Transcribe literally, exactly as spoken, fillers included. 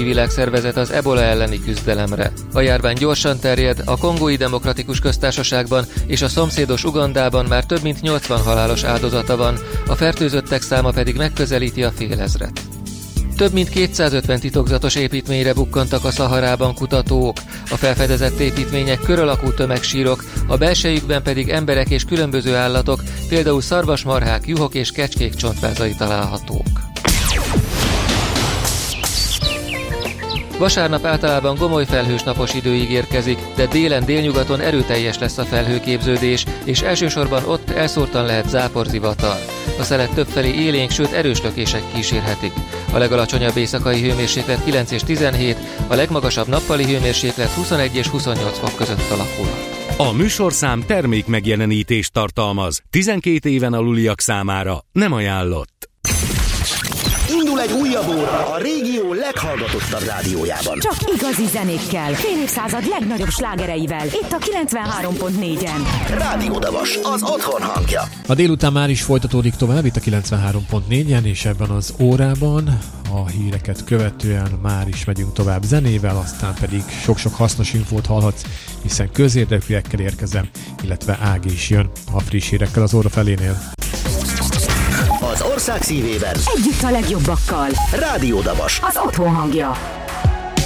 Egészségügyi Világszervezet az ebola elleni küzdelemre. A járvány gyorsan terjed, a Kongói Demokratikus Köztársaságban és a szomszédos Ugandában már több mint nyolcvan halálos áldozata van, a fertőzöttek száma pedig megközelíti a félezret. Több mint kétszázötven titokzatos építményre bukkantak a Szaharában kutatók. A felfedezett építmények kör alakú tömegsírok, a belsejükben pedig emberek és különböző állatok, például szarvasmarhák, juhok és kecskék csontvázai találhatók. Vasárnap általában gomoly felhős napos idő ígérkezik, de délen délnyugaton erőteljes lesz a felhőképződés, és elsősorban ott elszórtan lehet záporzivatar. A szelet többfelé élénk, sőt erős lökések kísérhetik. A legalacsonyabb éjszakai hőmérséklet kilenc és tizenhét, a legmagasabb nappali hőmérséklet huszonegy és huszonnyolc fok között alakulhat. A műsorszám termék megjelenítést tartalmaz. tizenkét éven aluliak számára nem ajánlott. Indul egy újabb óra a régió leghallgatottabb rádiójában. Csak igazi zenékkel, fél évszázad legnagyobb slágereivel. Itt a kilencvenhárom pont négyen. Rádió Davas, az otthon hangja. A délután már is folytatódik tovább itt a kilencvenhárom pont négyen, és ebben az órában a híreket követően már is megyünk tovább zenével, aztán pedig sok-sok hasznos infót hallhatsz, hiszen közérdekűekkel érkezem, illetve Ági is jön a friss hírekkel az óra felénél. Az ország szívében együtt a legjobbakkal. Rádió Davas, az otthon hangja.